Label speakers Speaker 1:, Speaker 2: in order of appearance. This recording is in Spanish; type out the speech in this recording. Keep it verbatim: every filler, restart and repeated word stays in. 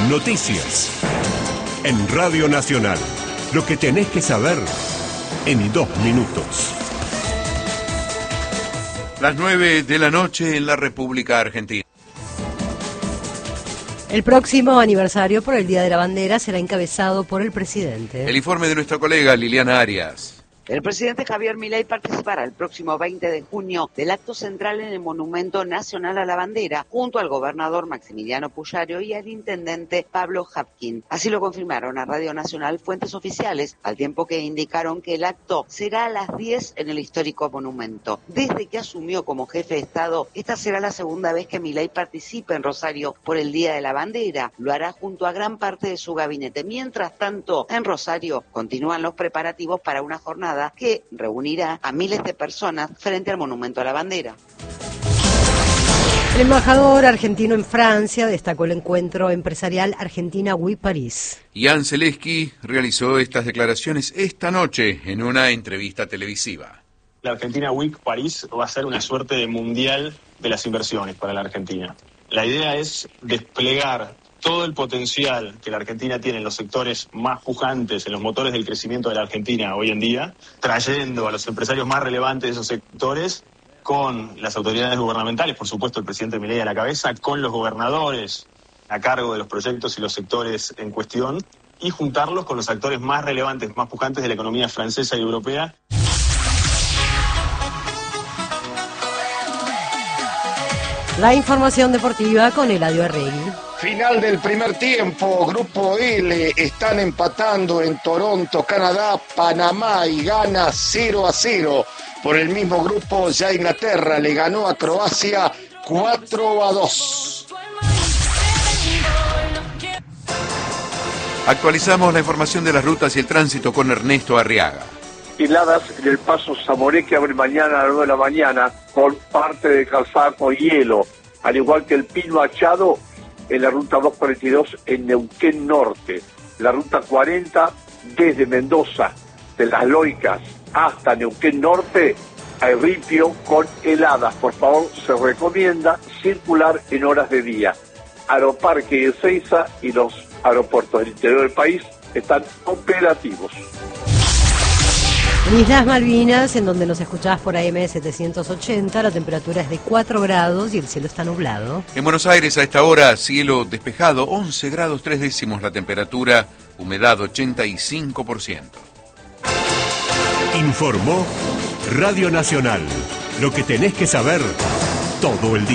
Speaker 1: Noticias. En Radio Nacional. Lo que tenés que saber en dos minutos.
Speaker 2: Las nueve de la noche en la República Argentina.
Speaker 3: El próximo aniversario por el Día de la Bandera será encabezado por el presidente.
Speaker 2: El informe de nuestra colega Liliana Arias.
Speaker 4: El presidente Javier Milei participará el próximo veinte de junio del acto central en el Monumento Nacional a la Bandera, junto al gobernador Maximiliano Pujario y al intendente Pablo Habkin. Así lo confirmaron a Radio Nacional fuentes oficiales, al tiempo que indicaron que el acto será a las diez en el histórico monumento. Desde que asumió como jefe de Estado, esta será la segunda vez que Milei participa en Rosario por el Día de la Bandera. Lo hará junto a gran parte de su gabinete. Mientras tanto, en Rosario continúan los preparativos para una jornada que reunirá a miles de personas frente al Monumento a la Bandera.
Speaker 3: El embajador argentino en Francia destacó el encuentro empresarial Argentina Week París.
Speaker 2: Jan Zaleski realizó estas declaraciones esta noche en una entrevista televisiva.
Speaker 5: La Argentina Week París va a ser una suerte de mundial de las inversiones para la Argentina. La idea es desplegar todo el potencial que la Argentina tiene en los sectores más pujantes, en los motores del crecimiento de la Argentina hoy en día, trayendo a los empresarios más relevantes de esos sectores con las autoridades gubernamentales, por supuesto el presidente Milei a la cabeza, con los gobernadores a cargo de los proyectos y los sectores en cuestión, y juntarlos con los actores más relevantes, más pujantes de la economía francesa y europea.
Speaker 3: La información deportiva con Eladio Arregui.
Speaker 6: Final del primer tiempo, Grupo L, están empatando en Toronto, Canadá, Panamá y gana cero a cero. Por el mismo grupo, ya Inglaterra le ganó a Croacia cuatro a dos.
Speaker 2: Actualizamos la información de las rutas y el tránsito con Ernesto Arriaga.
Speaker 7: Heladas en el paso Zamoré que abre mañana a las nueve de la mañana con parte de calzada con hielo, al igual que el Pino Achado en la ruta doscientos cuarenta y dos en Neuquén Norte, la ruta cuarenta desde Mendoza, de Las Loicas hasta Neuquén Norte, hay ripio con heladas. Por favor, se recomienda circular en horas de día. Aeroparque y Ezeiza y los aeropuertos del interior del país están operativos.
Speaker 3: En Islas Malvinas, en donde nos escuchás por A M setecientos ochenta, la temperatura es de cuatro grados y el cielo está nublado.
Speaker 2: En Buenos Aires a esta hora, cielo despejado, once grados tres décimos la temperatura, humedad ochenta y cinco por ciento.
Speaker 1: Informó Radio Nacional. Lo que tenés que saber todo el día.